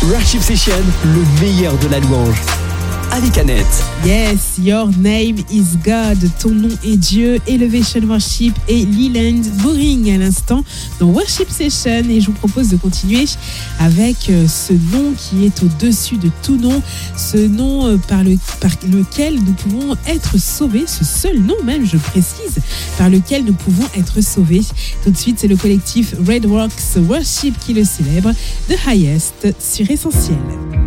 Worship Session, le meilleur de la louange. Avec Annette. Yes, your name is God. Ton nom est Dieu. Elevation Worship et Leland Boring à l'instant dans Worship Session. Et je vous propose de continuer avec ce nom qui est au-dessus de tout nom. Ce nom par lequel nous pouvons être sauvés. Ce seul nom même, je précise, par lequel nous pouvons être sauvés. Tout de suite, c'est le collectif Redworks Worship qui le célèbre. The Highest sur Essentiel.